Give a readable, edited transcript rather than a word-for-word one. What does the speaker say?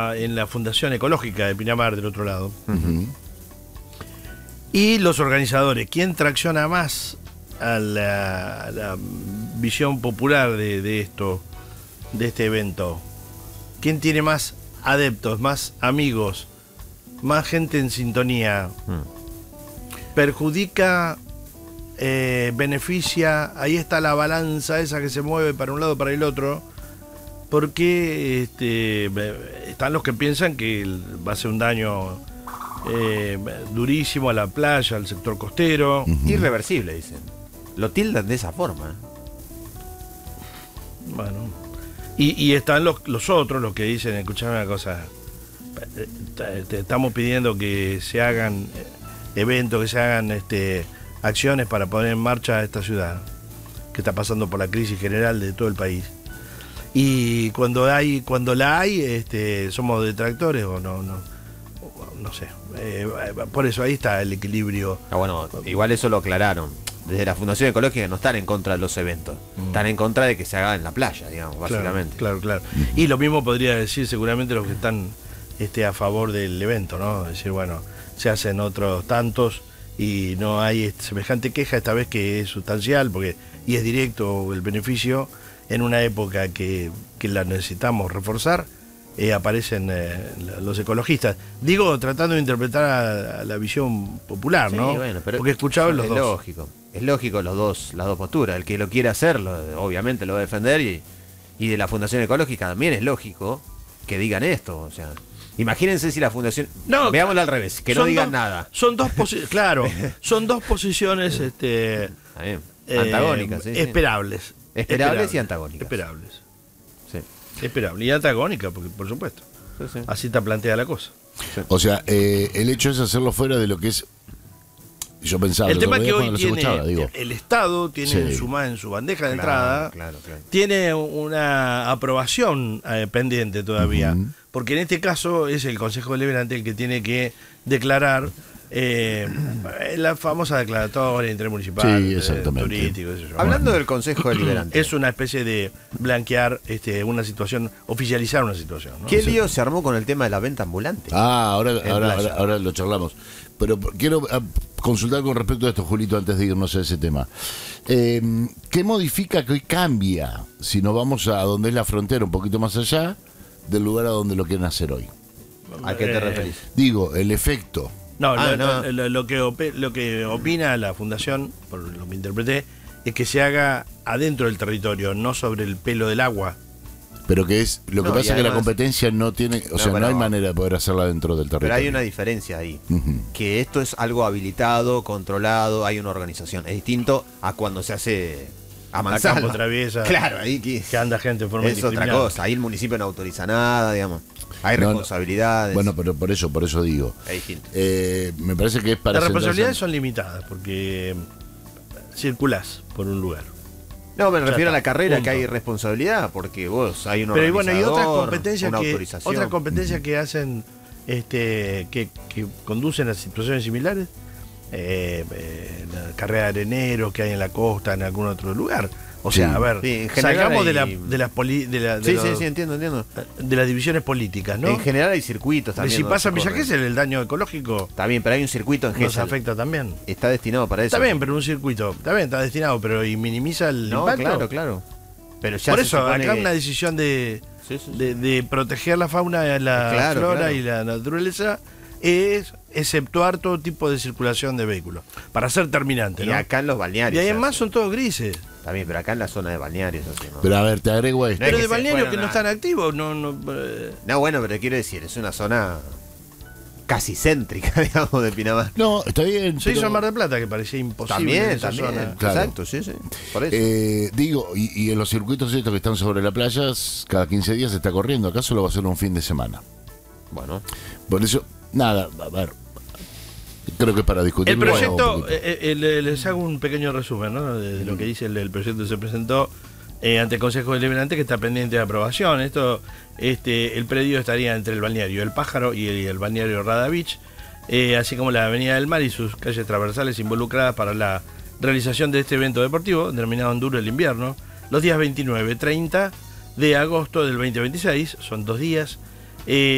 está en la Fundación Ecológica de Pinamar del otro lado. Uh-huh. Y los organizadores, ¿quién tracciona más a la visión popular de esto, de este evento? ¿Quién tiene más adeptos, más amigos, más gente en sintonía? ¿Perjudica, beneficia? Ahí está la balanza esa que se mueve para un lado, para el otro. Porque están los que piensan que va a ser un daño durísimo a la playa, al sector costero. Uh-huh. Irreversible, dicen. Lo tildan de esa forma. Bueno. Y están los otros, los que dicen, escuchame una cosa, te estamos pidiendo que se hagan eventos, que se hagan acciones para poner en marcha esta ciudad, que está pasando por la crisis general de todo el país. Y cuando la hay, somos detractores o no sé. Por eso ahí está el equilibrio. Bueno, igual eso lo aclararon. Desde la Fundación Ecológica no están en contra de los eventos, están en contra de que se haga en la playa, digamos, básicamente. Claro. Y lo mismo podría decir seguramente los que están a favor del evento, ¿no? Es decir, bueno, se hacen otros tantos y no hay semejante queja esta vez, que es sustancial y es directo el beneficio. En una época que la necesitamos reforzar, aparecen los ecologistas. Digo, tratando de interpretar a la visión popular, ¿no? Sí, bueno, pero porque escuchaba los dos. Es lógico las dos posturas. El que lo quiera hacer, obviamente lo va a defender, y de la Fundación Ecológica también es lógico que digan esto. O sea, imagínense si la Fundación... No, veámoslo al revés, que no digan nada. Son dos son dos posiciones antagónicas, sí, esperables. Esperables y antagónicas. Esperables. Sí. Esperable. Y antagónica, porque por supuesto. Sí. Así está planteada la cosa. Sí. O sea, el hecho es hacerlo fuera de lo que es. Yo pensaba. El tema que hoy tiene el Estado tiene en su bandeja de entrada, tiene una aprobación pendiente todavía. Uh-huh. Porque en este caso es el Consejo Deliberante el que tiene que declarar la famosa declaratoria intermunicipal, turístico, hablando del Consejo Deliberante, es una especie de blanquear una situación, oficializar una situación, ¿no? ¿Qué lío se armó con el tema de la venta ambulante? Ahora lo charlamos, pero quiero consultar con respecto a esto, Julito, antes de irnos a ese tema. ¿Qué modifica, qué cambia si nos vamos a donde es la frontera, un poquito más allá del lugar a donde lo quieren hacer hoy? ¿A qué te referís? Digo, el efecto. Lo que opina la Fundación, por lo que interpreté, es que se haga adentro del territorio, no sobre el pelo del agua. Pero que es lo que pasa es que la competencia no tiene, no hay manera de poder hacerla dentro del territorio. Pero hay una diferencia ahí, que esto es algo habilitado, controlado, hay una organización. Es distinto a cuando se hace a mansalva. Campo traviesa. Claro, ahí que anda gente en forma es otra cosa. Ahí el municipio no autoriza nada, digamos. Hay responsabilidades. Bueno, pero por eso digo. Es distinto. Me parece que es para... Las responsabilidades son limitadas porque circulás por un lugar. No, me refiero a la carrera, punto. Que hay responsabilidad, porque vos hay un organizador, pero bueno, hay otras competencias autorización. Que hacen, que conducen a situaciones similares. La carrera de areneros que hay en la costa, en algún otro lugar. O sea, a ver, salgamos entiendo. De las divisiones políticas, ¿no? En general hay circuitos también. Si pasa en Villa Gesell, el daño ecológico. Está bien, pero hay un circuito en Gesell. Nos afecta también. Está destinado para eso. Está bien, pero un circuito. Está bien, está destinado, pero ¿y minimiza el impacto? Claro. Pero ya por eso, acá una decisión de proteger la fauna, la flora y la naturaleza es exceptuar todo tipo de circulación de vehículos para ser terminante, ¿no? Y acá en los balnearios. Y además son todos grises. Está bien, pero acá en la zona de balnearios. Así, ¿no? Pero a ver, te agrego esto. Pero de balnearios que no están activos, no, bueno, pero quiero decir, es una zona casi céntrica, digamos, de Pinamar. No, está bien. Se hizo en Mar del Plata, que parecía imposible. También. Claro. Exacto, sí. Por eso. Digo, y en los circuitos estos que están sobre la playa, cada 15 días se está corriendo. Acá solo va a ser un fin de semana. Bueno. Por eso, nada, a ver. Creo que para discutir. El proyecto, les hago un pequeño resumen, ¿no? De lo que dice el proyecto que se presentó ante el Consejo Deliberante, que está pendiente de aprobación. El predio estaría entre el balneario El Pájaro y el balneario Rada Beach, así como la Avenida del Mar y sus calles transversales involucradas para la realización de este evento deportivo, denominado Enduro el Invierno, los días 29 y 30 de agosto del 2026, son 2 días.